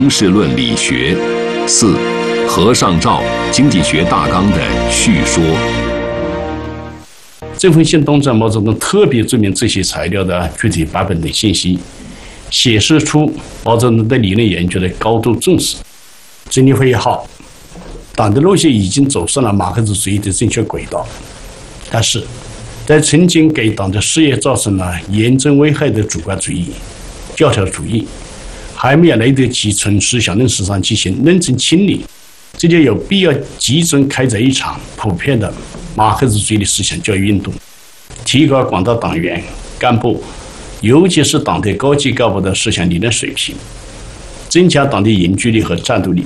形式论理学。4. 和尚照经济学大纲的叙说。 这封信中，毛泽东特别注明这些材料的具体版本的信息，显示出毛泽东对理论研究的高度重视。真理会议号，党的路线已经走上了马克思主义的正确轨道，但是在曾经给党的事业造成了严重危害的主观主义、教条主义还没有来得及从思想论史上进行认真清理，这就有必要集中开展一场普遍的马克思主义的思想教育运动，提高广大党员干部，尤其是党的高级干部的思想理论水平，增强党的凝聚力和战斗力。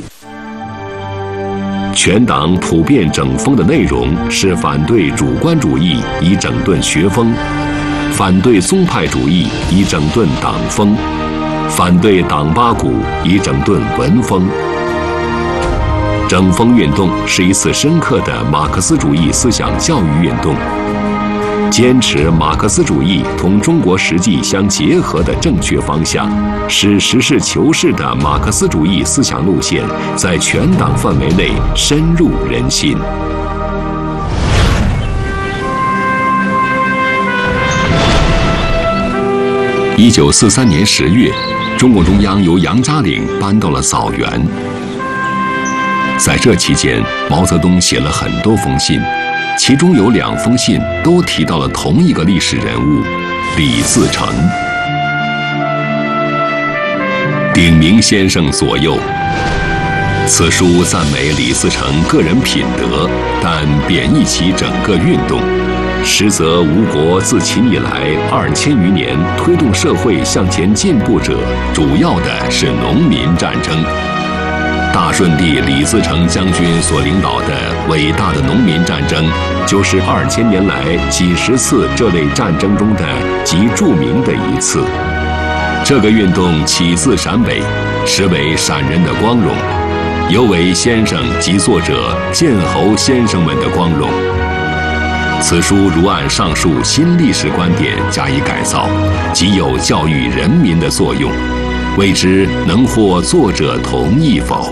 全党普遍整风的内容是反对主观主义以整顿学风，反对宗派主义以整顿党风，反对党八股以整顿文风。整风运动是一次深刻的马克思主义思想教育运动，坚持马克思主义同中国实际相结合的正确方向，使实事求是的马克思主义思想路线在全党范围内深入人心。1943年10月，中共中央由杨扎岭搬到了枣园。在这期间，毛泽东写了很多封信，其中有2封信都提到了同一个历史人物李自成。鼎铭先生左右，此书赞美李自成个人品德，但贬义其整个运动。实则吴国自秦以来2000余年推动社会向前进步者，主要的是农民战争。大顺帝李自成将军所领导的伟大的农民战争，就是2000年来几十次这类战争中的极著名的一次。这个运动起自陕北，实为陕人的光荣，尤为先生及作者建侯先生们的光荣。此书如按上述新历史观点加以改造，极有教育人民的作用，未知能获作者同意否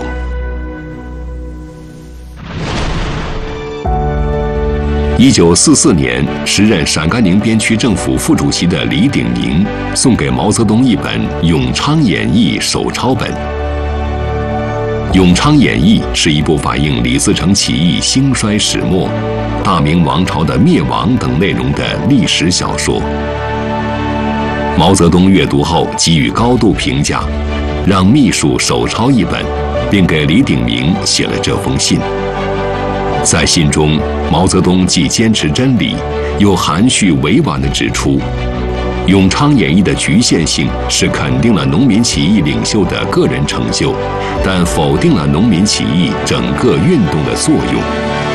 ？1944年，时任陕甘宁边区政府副主席的李鼎铭送给毛泽东一本《永昌演义》手抄本。《永昌演义》是一部反映李自成起义兴衰始末、大明王朝的灭亡等内容的历史小说。毛泽东阅读后给予高度评价，让秘书手抄一本，并给李鼎铭写了这封信。在信中，毛泽东既坚持真理，又含蓄委婉地指出，永昌演义的局限性是肯定了农民起义领袖的个人成就，但否定了农民起义整个运动的作用。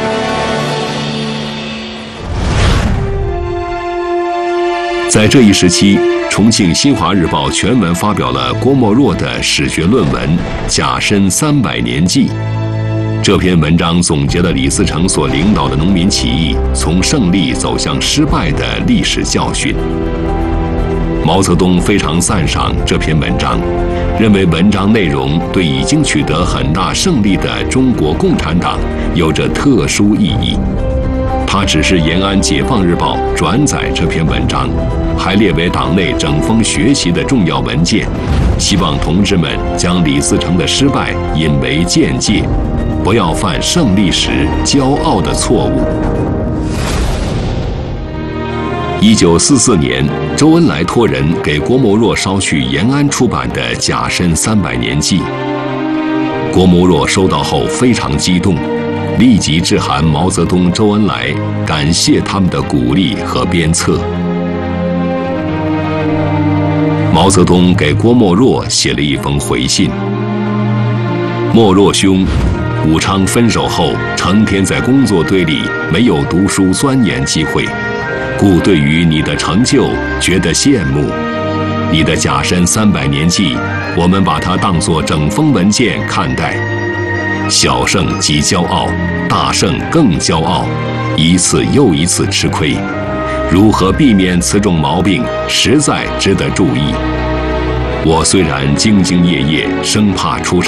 在这一时期，重庆新华日报全文发表了郭沫若的史学论文《甲申300年记》。这篇文章总结了李自成所领导的农民起义从胜利走向失败的历史教训。毛泽东非常赞赏这篇文章，认为文章内容对已经取得很大胜利的中国共产党有着特殊意义。他指示延安解放日报转载这篇文章，还列为党内整风学习的重要文件，希望同志们将李自成的失败引为鉴戒，不要犯胜利时骄傲的错误。1944年，周恩来托人给郭沫若捎去延安出版的《甲申300年记》。郭沫若收到后非常激动，立即致函毛泽东、周恩来，感谢他们的鼓励和鞭策。毛泽东给郭沫若写了一封回信：沫若兄，武昌分手后，成天在工作堆里，没有读书钻研机会，故对于你的成就觉得羡慕。你的《甲申300年记》，我们把它当作整风文件看待。小胜即骄傲，大胜更骄傲，一次又一次吃亏。如何避免此种毛病，实在值得注意。 我虽然兢兢业业，生怕出